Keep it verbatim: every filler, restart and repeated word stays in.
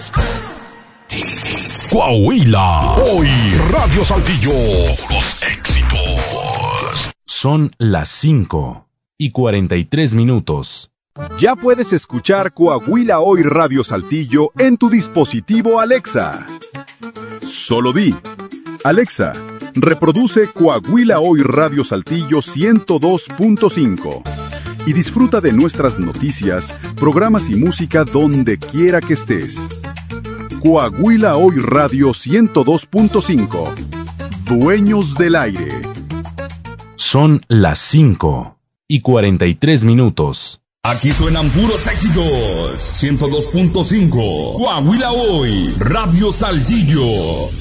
Coahuila, hoy Radio Saltillo, los éxitos. Son las cinco y cuarenta y tres minutos. Ya puedes escuchar Coahuila Hoy Radio Saltillo en tu dispositivo Alexa. Solo di, Alexa, reproduce Coahuila Hoy Radio Saltillo ciento dos punto cinco y disfruta de nuestras noticias, programas y música donde quiera que estés. Coahuila Hoy Radio ciento dos punto cinco. Dueños del aire. Son las cinco y cuarenta y tres minutos. Aquí suenan puros éxitos. ciento dos punto cinco. Coahuila Hoy Radio Saltillo.